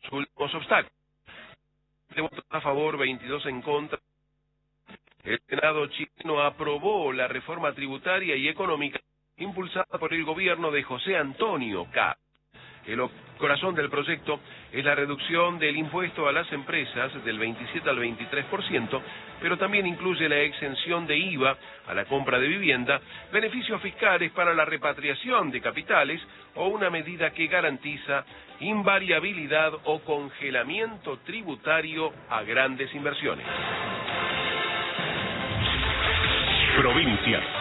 últimos obstáculos. De votos a favor, 22 en contra. El Senado chileno aprobó la reforma tributaria y económica impulsada por el gobierno de José Antonio Kast. El corazón del proyecto es la reducción del impuesto a las empresas del 27 al 23%, pero también incluye la exención de IVA a la compra de vivienda, beneficios fiscales para la repatriación de capitales o una medida que garantiza invariabilidad o congelamiento tributario a grandes inversiones. Provincias.